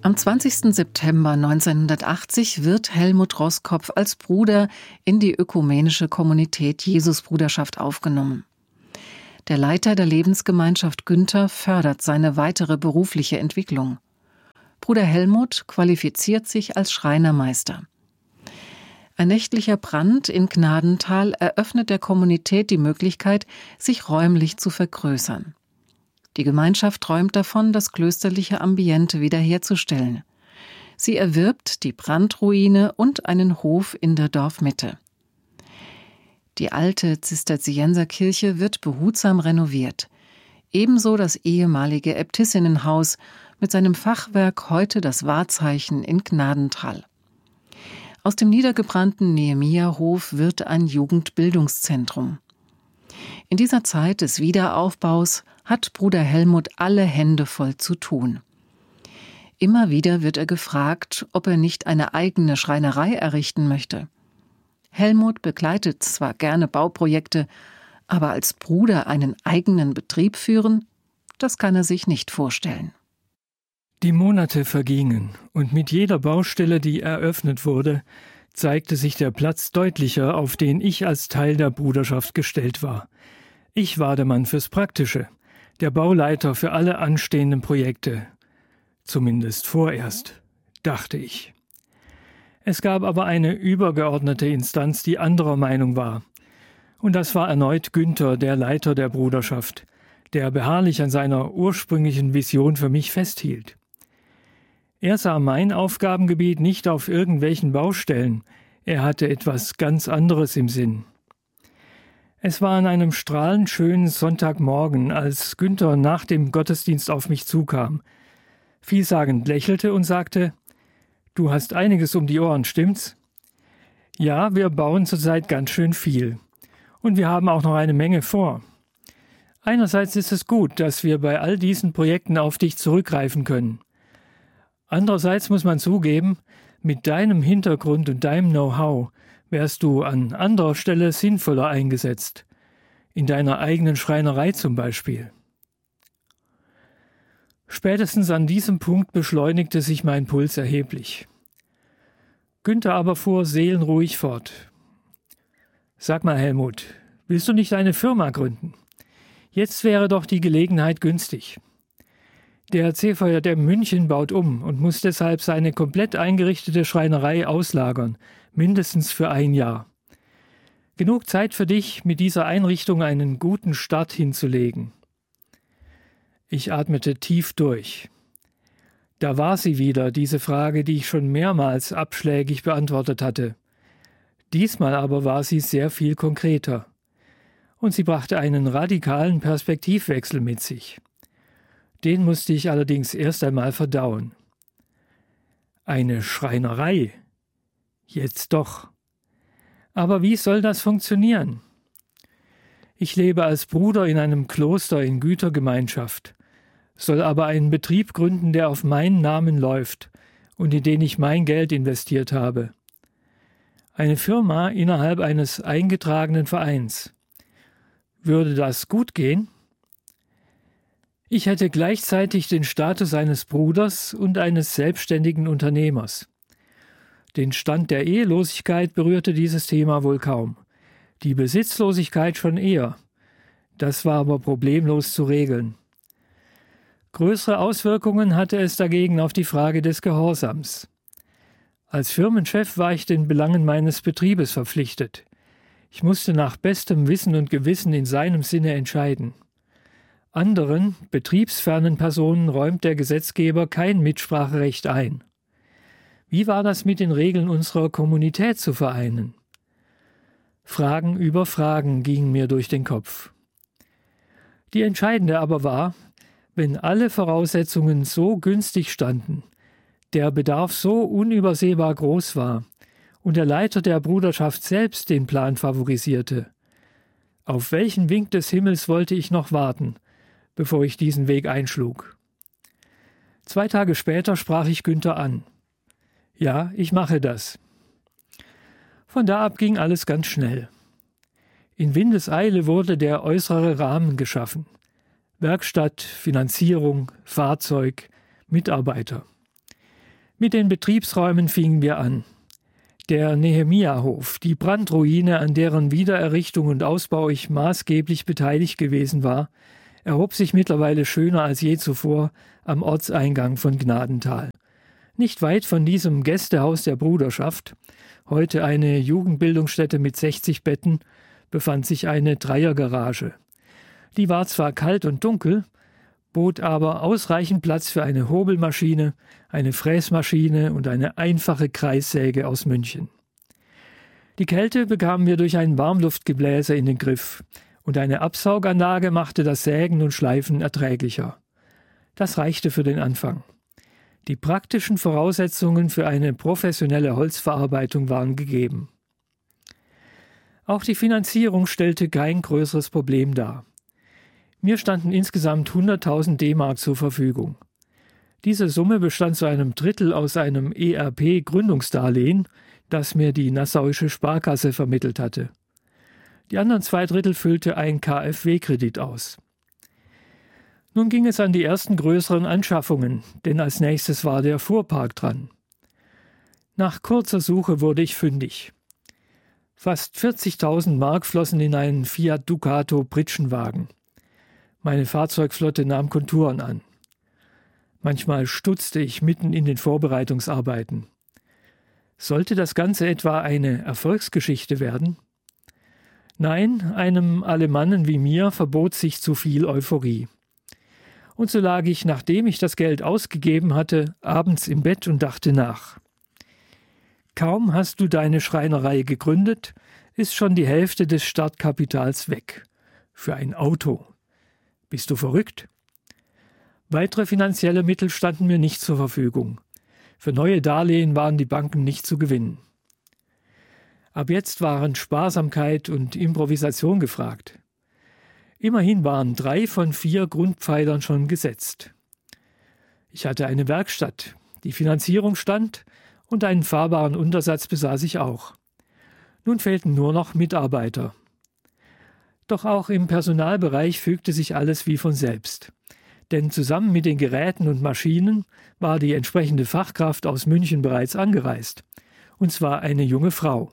Am 20. September 1980 wird Helmut Roskopf als Bruder in die ökumenische Kommunität Jesusbruderschaft aufgenommen. Der Leiter der Lebensgemeinschaft Günther fördert seine weitere berufliche Entwicklung. Bruder Helmut qualifiziert sich als Schreinermeister. Ein nächtlicher Brand in Gnadental eröffnet der Kommunität die Möglichkeit, sich räumlich zu vergrößern. Die Gemeinschaft träumt davon, das klösterliche Ambiente wiederherzustellen. Sie erwirbt die Brandruine und einen Hof in der Dorfmitte. Die alte Zisterzienserkirche wird behutsam renoviert. Ebenso das ehemalige Äbtissinnenhaus mit seinem Fachwerk, heute das Wahrzeichen in Gnadental. Aus dem niedergebrannten Nehemia-Hof wird ein Jugendbildungszentrum. In dieser Zeit des Wiederaufbaus hat Bruder Helmut alle Hände voll zu tun. Immer wieder wird er gefragt, ob er nicht eine eigene Schreinerei errichten möchte. Helmut begleitet zwar gerne Bauprojekte, aber als Bruder einen eigenen Betrieb führen, das kann er sich nicht vorstellen. Die Monate vergingen und mit jeder Baustelle, die eröffnet wurde, zeigte sich der Platz deutlicher, auf den ich als Teil der Bruderschaft gestellt war. Ich war der Mann fürs Praktische, der Bauleiter für alle anstehenden Projekte. Zumindest vorerst, dachte ich. Es gab aber eine übergeordnete Instanz, die anderer Meinung war. Und das war erneut Günther, der Leiter der Bruderschaft, der beharrlich an seiner ursprünglichen Vision für mich festhielt. Er sah mein Aufgabengebiet nicht auf irgendwelchen Baustellen, er hatte etwas ganz anderes im Sinn. Es war an einem strahlend schönen Sonntagmorgen, als Günther nach dem Gottesdienst auf mich zukam, vielsagend lächelte und sagte: »Du hast einiges um die Ohren, stimmt's?« »Ja, wir bauen zurzeit ganz schön viel. Und wir haben auch noch eine Menge vor. Einerseits ist es gut, dass wir bei all diesen Projekten auf dich zurückgreifen können. Andererseits muss man zugeben, mit deinem Hintergrund und deinem Know-how wärst du an anderer Stelle sinnvoller eingesetzt. In deiner eigenen Schreinerei zum Beispiel.« Spätestens an diesem Punkt beschleunigte sich mein Puls erheblich. Günther aber fuhr seelenruhig fort. »Sag mal, Helmut, willst du nicht eine Firma gründen? Jetzt wäre doch die Gelegenheit günstig. Der CVJM München baut um und muss deshalb seine komplett eingerichtete Schreinerei auslagern, mindestens für 1 Jahr. Genug Zeit für dich, mit dieser Einrichtung einen guten Start hinzulegen.« Ich atmete tief durch. Da war sie wieder, diese Frage, die ich schon mehrmals abschlägig beantwortet hatte. Diesmal aber war sie sehr viel konkreter. Und sie brachte einen radikalen Perspektivwechsel mit sich. Den musste ich allerdings erst einmal verdauen. Eine Schreinerei? Jetzt doch. Aber wie soll das funktionieren? Ich lebe als Bruder in einem Kloster in Gütergemeinschaft, soll aber einen Betrieb gründen, der auf meinen Namen läuft und in den ich mein Geld investiert habe. Eine Firma innerhalb eines eingetragenen Vereins. Würde das gut gehen? Ich hätte gleichzeitig den Status eines Bruders und eines selbstständigen Unternehmers. Den Stand der Ehelosigkeit berührte dieses Thema wohl kaum. Die Besitzlosigkeit schon eher. Das war aber problemlos zu regeln. Größere Auswirkungen hatte es dagegen auf die Frage des Gehorsams. Als Firmenchef war ich den Belangen meines Betriebes verpflichtet. Ich musste nach bestem Wissen und Gewissen in seinem Sinne entscheiden. Anderen, betriebsfernen Personen räumt der Gesetzgeber kein Mitspracherecht ein. Wie war das mit den Regeln unserer Kommunität zu vereinen? Fragen über Fragen gingen mir durch den Kopf. Die entscheidende aber war, wenn alle Voraussetzungen so günstig standen, der Bedarf so unübersehbar groß war und der Leiter der Bruderschaft selbst den Plan favorisierte, auf welchen Wink des Himmels wollte ich noch warten, bevor ich diesen Weg einschlug? 2 Tage später sprach ich Günther an. Ja, ich mache das. Von da ab ging alles ganz schnell. In Windeseile wurde der äußere Rahmen geschaffen. Werkstatt, Finanzierung, Fahrzeug, Mitarbeiter. Mit den Betriebsräumen fingen wir an. Der Nehemia-Hof, die Brandruine, an deren Wiedererrichtung und Ausbau ich maßgeblich beteiligt gewesen war, erhob sich mittlerweile schöner als je zuvor am Ortseingang von Gnadenthal. Nicht weit von diesem Gästehaus der Bruderschaft, heute eine Jugendbildungsstätte mit 60 Betten, befand sich eine Dreiergarage. Die war zwar kalt und dunkel, bot aber ausreichend Platz für eine Hobelmaschine, eine Fräsmaschine und eine einfache Kreissäge aus München. Die Kälte bekamen wir durch ein Warmluftgebläse in den Griff und eine Absauganlage machte das Sägen und Schleifen erträglicher. Das reichte für den Anfang. Die praktischen Voraussetzungen für eine professionelle Holzverarbeitung waren gegeben. Auch die Finanzierung stellte kein größeres Problem dar. Mir standen insgesamt 100.000 D-Mark zur Verfügung. Diese Summe bestand zu einem Drittel aus einem ERP-Gründungsdarlehen, das mir die Nassauische Sparkasse vermittelt hatte. Die anderen 2 Drittel füllte ein KfW-Kredit aus. Nun ging es an die ersten größeren Anschaffungen, denn als nächstes war der Fuhrpark dran. Nach kurzer Suche wurde ich fündig. Fast 40.000 Mark flossen in einen Fiat Ducato Pritschenwagen. Meine Fahrzeugflotte nahm Konturen an. Manchmal stutzte ich mitten in den Vorbereitungsarbeiten. Sollte das Ganze etwa eine Erfolgsgeschichte werden? Nein, einem Alemannen wie mir verbot sich zu viel Euphorie. Und so lag ich, nachdem ich das Geld ausgegeben hatte, abends im Bett und dachte nach. Kaum hast du deine Schreinerei gegründet, ist schon die Hälfte des Startkapitals weg. Für ein Auto. Bist du verrückt? Weitere finanzielle Mittel standen mir nicht zur Verfügung. Für neue Darlehen waren die Banken nicht zu gewinnen. Ab jetzt waren Sparsamkeit und Improvisation gefragt. Immerhin waren 3 von 4 Grundpfeilern schon gesetzt. Ich hatte eine Werkstatt, die Finanzierung stand und einen fahrbaren Untersatz besaß ich auch. Nun fehlten nur noch Mitarbeiter. Doch auch im Personalbereich fügte sich alles wie von selbst. Denn zusammen mit den Geräten und Maschinen war die entsprechende Fachkraft aus München bereits angereist. Und zwar eine junge Frau.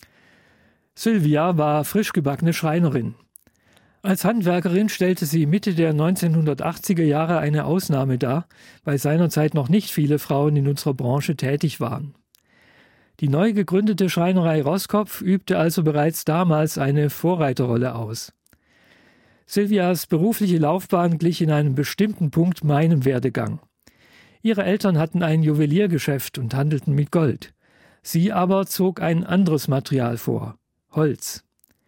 Sylvia war frisch gebackene Schreinerin. Als Handwerkerin stellte sie Mitte der 1980er Jahre eine Ausnahme dar, weil seinerzeit noch nicht viele Frauen in unserer Branche tätig waren. Die neu gegründete Schreinerei Roskopf übte also bereits damals eine Vorreiterrolle aus. Sylvias berufliche Laufbahn glich in einem bestimmten Punkt meinem Werdegang. Ihre Eltern hatten ein Juweliergeschäft und handelten mit Gold. Sie aber zog ein anderes Material vor, Holz.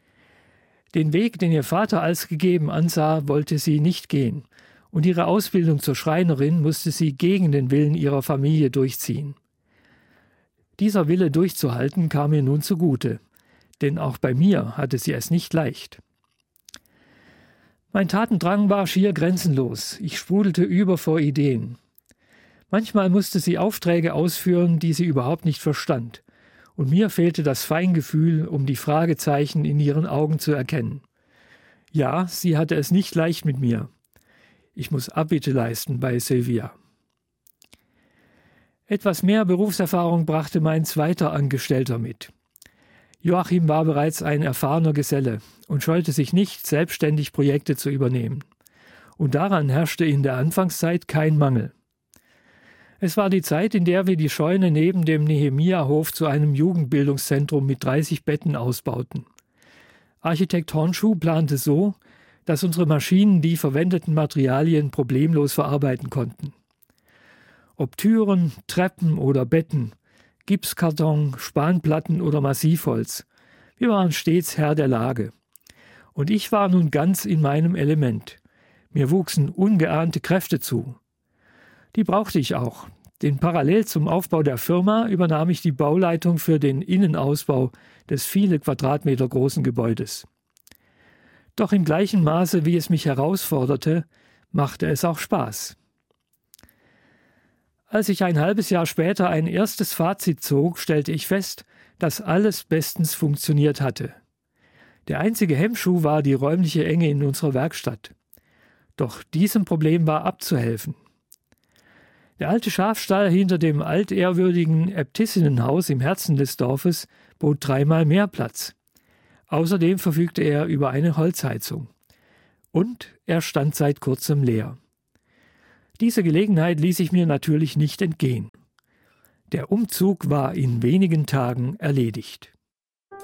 Den Weg, den ihr Vater als gegeben ansah, wollte sie nicht gehen, und ihre Ausbildung zur Schreinerin musste sie gegen den Willen ihrer Familie durchziehen. Dieser Wille durchzuhalten kam ihr nun zugute, denn auch bei mir hatte sie es nicht leicht. Mein Tatendrang war schier grenzenlos, ich sprudelte über vor Ideen. Manchmal musste sie Aufträge ausführen, die sie überhaupt nicht verstand, und mir fehlte das Feingefühl, um die Fragezeichen in ihren Augen zu erkennen. Ja, sie hatte es nicht leicht mit mir. Ich muss Abbitte leisten bei Sylvia. Etwas mehr Berufserfahrung brachte mein zweiter Angestellter mit. Joachim war bereits ein erfahrener Geselle und scheute sich nicht, selbstständig Projekte zu übernehmen. Und daran herrschte in der Anfangszeit kein Mangel. Es war die Zeit, in der wir die Scheune neben dem Nehemia-Hof zu einem Jugendbildungszentrum mit 30 Betten ausbauten. Architekt Hornschuh plante so, dass unsere Maschinen die verwendeten Materialien problemlos verarbeiten konnten. Ob Türen, Treppen oder Betten, Gipskarton, Spanplatten oder Massivholz, wir waren stets Herr der Lage. Und ich war nun ganz in meinem Element. Mir wuchsen ungeahnte Kräfte zu. Die brauchte ich auch, denn parallel zum Aufbau der Firma übernahm ich die Bauleitung für den Innenausbau des viele Quadratmeter großen Gebäudes. Doch im gleichen Maße, wie es mich herausforderte, machte es auch Spaß. Als ich ein halbes Jahr später ein erstes Fazit zog, stellte ich fest, dass alles bestens funktioniert hatte. Der einzige Hemmschuh war die räumliche Enge in unserer Werkstatt. Doch diesem Problem war abzuhelfen. Der alte Schafstall hinter dem altehrwürdigen Äbtissinnenhaus im Herzen des Dorfes bot 3-mal mehr Platz. Außerdem verfügte er über eine Holzheizung. Und er stand seit kurzem leer. Diese Gelegenheit ließ ich mir natürlich nicht entgehen. Der Umzug war in wenigen Tagen erledigt.